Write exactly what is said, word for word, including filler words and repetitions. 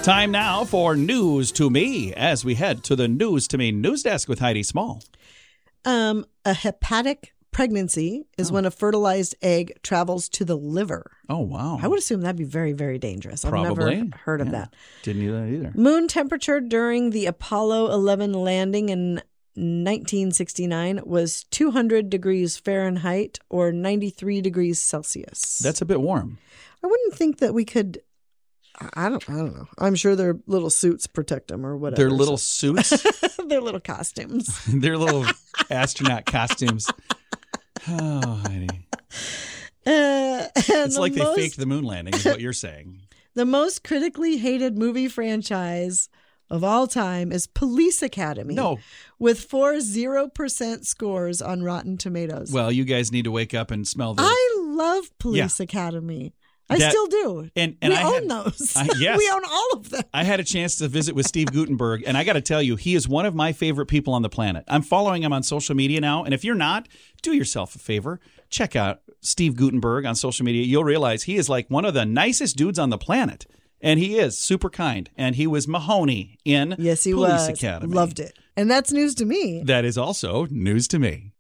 Time now for News to Me as we head to the News to Me news desk with Heidi Small. Um, a hepatic pregnancy is Oh. when a fertilized egg travels to the liver. Oh, wow. I would assume that'd be very, very dangerous. Probably. I've never heard of Yeah. that. Didn't do that either. Moon temperature during the Apollo eleven landing in nineteen sixty-nine was two hundred degrees Fahrenheit or ninety-three degrees Celsius. That's a bit warm. I wouldn't think that we could. I don't. I don't know. I'm sure their little suits protect them or whatever. Their little so. suits, Their little costumes. their little astronaut costumes. Oh, Heidi. Uh, It's like they faked the moon landing, is what you're saying. The most critically hated movie franchise of all time is Police Academy. No. With four zero percent scores on Rotten Tomatoes. Well, you guys need to wake up and smell the... I love Police Academy. I That- still do. And, and we I own had, those. I- yes. We own all of them. I had a chance to visit with Steve Guttenberg, and I got to tell you, he is one of my favorite people on the planet. I'm following him on social media now, and if you're not, do yourself a favor. Check out Steve Guttenberg on social media. You'll realize he is like one of the nicest dudes on the planet, and he is super kind. And he was Mahoney in Yes, he Police was. Academy. Loved it. And that's news to me. That is also news to me.